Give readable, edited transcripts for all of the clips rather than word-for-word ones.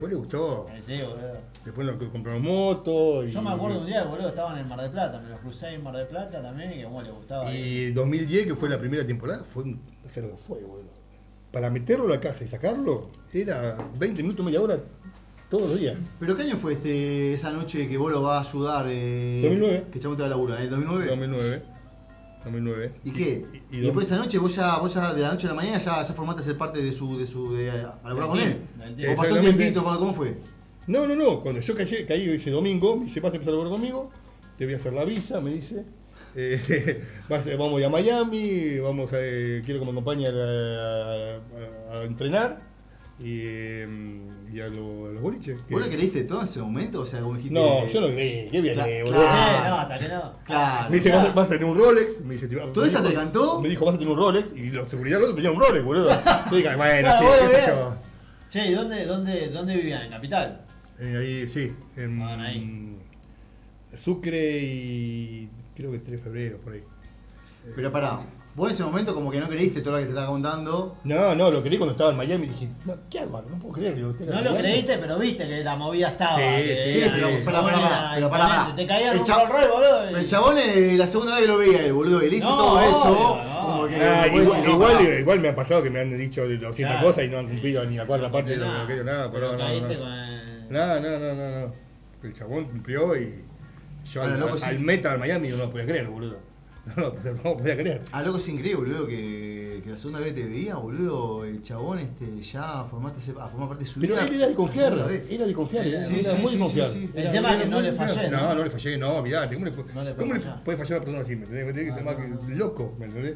¿Vos le gustó? Sí, boludo. Después nos compramos moto. Yo me acuerdo un día, boludo, estaba en el Mar del Plata, me lo crucé en Mar del Plata también, que como le gustaba. Y 2010, que fue la primera temporada, no sé lo que fue, boludo. Para meterlo a la casa y sacarlo, era 20 minutos, media hora, todos los días. ¿Pero qué año fue esa noche que vos lo vas a ayudar? 2009. Que Chabón te va a laburar, ¿eh? ¿2009? 2009. ¿Y qué? Y después de esa noche, vos ya de la noche a la mañana ya formaste a ser parte de a laburar con él. ¿O pasó un tiempito? ¿Cómo fue? No. Cuando yo caí ese domingo, me dice, vas a empezar a laburar conmigo, te voy a hacer la visa, me dice. Vamos a ir a Miami, quiero que me acompañe a entrenar y a los boliches. ¿Vos lo creíste todo en ese momento? O sea, como dijiste. No, yo no creí, qué bien, boludo. No, hasta que no. Claro. Me dice, vas a tener un Rolex. Me dice, ¿Todo eso te cantó? Me dijo, vas a tener un Rolex. Y la seguridad del otro tenía un Rolex, boludo. Yo dije, bueno, Claro, sí, bueno, qué sé bien. yo. Che, ¿y dónde vivían? ¿En Capital? Ahí, sí, en Ahí. Sucre y creo que 3 de febrero, por ahí. Pero pará, vos en ese momento como que no creíste todo lo que te estaba contando. No, lo creí cuando estaba en Miami y dije, no, ¿qué hago? No puedo creer. Digo, No lo creíste, pero viste que la movida estaba. Sí, pero pará. Te caía El un chabón- Rolls Royce, boludo. El chabón la segunda vez que lo veía él, boludo, y le hizo No, todo eso. obvio, Como que Igual me ha pasado que me han dicho 200 Claro. cosas y no han cumplido ni la cuarta parte de lo que quería, nada. Pero No. caíste con el... No. El chabón cumplió y yo Bueno, loco, sí. al meta al Miami no lo podía creer, boludo. No lo podía creer. Ah, loco, es increíble, boludo, que la segunda vez que te veía, boludo, el chabón ya formaste a formar parte de su Pero vida. él era de confiar, La segunda vez. era de confiar, era Sí, era sí, muy sí, confiar. sí, sí. El tema es que no muy le confiar. fallé, ¿no? No le fallé, no, olvidate. ¿Cómo le No le puede fallar. fallar a una persona así? ¿Me entendés? Tiene que ser más que loco, ¿me entendés?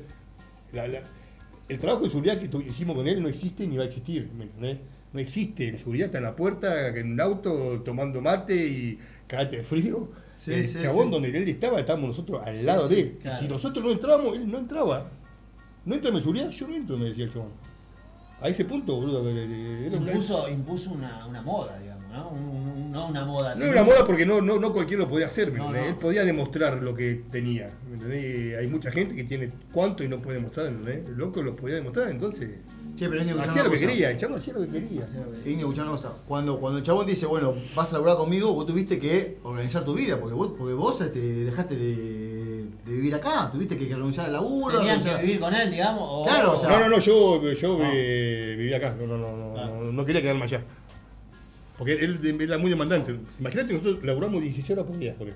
El trabajo de seguridad que hicimos con él no existe ni va a existir, ¿me entendés? No existe, el seguridad está en la puerta, en un auto, tomando mate y cagate de frío. Sí, el sí, chabón sí. donde él estaba, estábamos nosotros al lado de él. claro. Y si nosotros no entrábamos, él no entraba. No entra en seguridad, yo no entro, me decía el chabón. A ese punto, boludo, era Impuso una moda, digamos, ¿no? No una moda. No sino- era una moda porque no cualquiera lo podía hacer, ¿me No, entendés? no. Él podía demostrar lo que tenía, ¿me entendés? Hay mucha gente que tiene cuánto y no puede demostrar, ¿entendés? El loco lo podía demostrar, entonces Che, pero Indio, hacía lo que quería, el chabón hacía lo que quería. Indio, escuchá una cosa. Cuando el chabón dice, bueno, vas a laburar conmigo, vos tuviste que organizar tu vida, porque vos dejaste de vivir acá, tuviste que renunciar al laburo. Tenían que renunciar- vivir con él, digamos. O... Claro, o sea- No, yo No. vivía acá, Claro. no quería quedarme allá. Porque él era muy demandante. Imagínate que nosotros laburamos 16 horas por día, por él.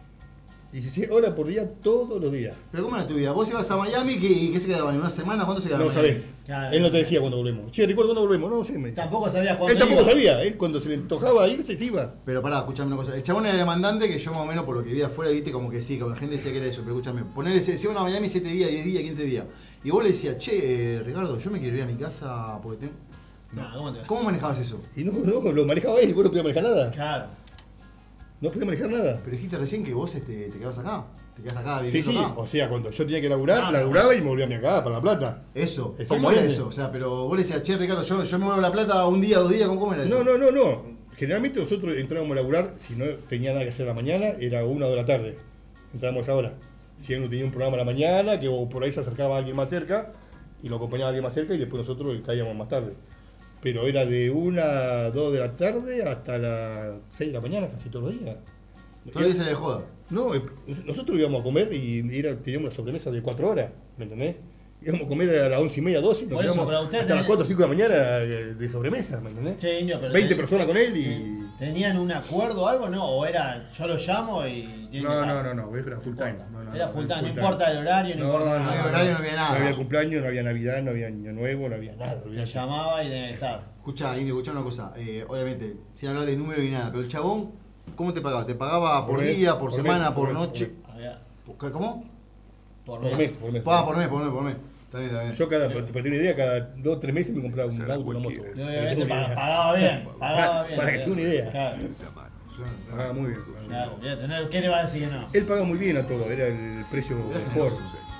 16 horas por día todos los días. Pero ¿cómo era tu vida? Vos ibas a Miami y ¿qué se quedaban? ¿En una semana? ¿Cuánto se quedaban? No en Miami? sabés. Claro. Él no te decía cuándo volvemos. Che, recuerdo cuándo volvemos, no sé, me decía. Tampoco sabía cuándo Él tampoco iba. sabía, él cuando se le antojaba irse, se iba. Pero pará, escuchame una cosa. El chabón era demandante que yo más o menos por lo que vi afuera, viste, como que sí, como la gente decía que era eso. Pero escúchame, ponele, se iban a Miami 7 días, 10 días, 15 días. Y vos le decías, che, Ricardo, yo me quiero ir a mi casa porque tengo... No, ¿cómo te ¿Cómo manejabas eso? Y no, lo manejaba él, vos no podías manejar nada. Claro. No podías manejar nada. Pero dijiste recién que vos te quedabas acá. Te quedás acá, Sí, viviendo sí, acá. o sea, cuando yo tenía que laburar, Ah, laburaba y me volvía a mi acá, para La Plata. Eso. ¿Cómo Exactamente. era eso? O sea, pero vos le decías, che, Ricardo, yo me voy a La Plata un día, 2 días, ¿cómo era eso? No. Generalmente nosotros entrábamos a laburar, si no tenía nada que hacer a la mañana, era 1 o 2 de la tarde. Entrábamos a esa hora. Si uno tenía un programa a la mañana, que por ahí se acercaba a alguien más cerca, y lo acompañaba a alguien más cerca, y después nosotros caíamos más tarde. Pero era de 1 a 2 de la tarde hasta las 6 de la mañana, casi todos los días. Todo el día se de joda. No, nosotros íbamos a comer y teníamos una sobremesa de 4 horas, ¿me entendés? Íbamos a comer a las 11:30, 12 y nos Por eso, quedamos pero usted hasta las tenés- 4 o 5 de la mañana de sobremesa, ¿me entendés? Che, Indio, pero 20 personas con él y... ¿Tenían un acuerdo o algo? No, o era yo lo llamo y. tiene que estar? No, era full time. Era full time, no importa el horario, no importa no había horario, no había nada. No había cumpleaños, no había Navidad, no había Año Nuevo, no había nada. Te olvidate. llamaba y tenía que estar. Escuchá, Indio, escuchá una cosa. Obviamente, sin hablar de número ni nada, pero el chabón, ¿cómo te pagaba? ¿Te pagaba por mes, día, por semana, mes, por mes, noche? Había- ¿Cómo? Por Por mes, por mes. Pagaba por mes. Está bien, está bien. Yo para tener una idea, cada 2 o 3 meses me compraba un auto, una moto. Y Para que obviamente tenga una idea. pagaba bien, pagaba bien. Para que tenga una idea. Claro, Ah, muy bien. claro. ¿Qué le va a decir que no? Él paga muy bien a todo, era el precio mejor.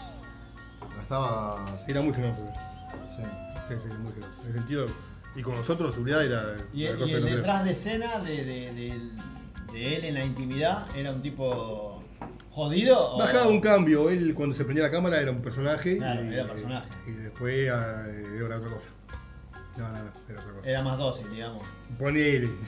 Gastaba... Era muy generoso. Sí. Sí, muy generoso. En el sentido, y con nosotros la seguridad era Y la el, cosa y el de lo que detrás de escena de él en la intimidad era un tipo jodido. o- Bajaba un cambio, él cuando se prendía la cámara era un personaje, Claro, era personaje. y después era otra cosa. No, era otra cosa. Era más dócil, digamos. Ponele.